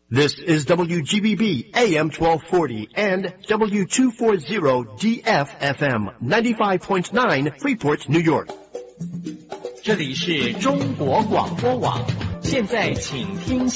This is WGBB AM 1240 and W240DF FM 95.9 Freeport, New York. 这里是中国广播网，现在请听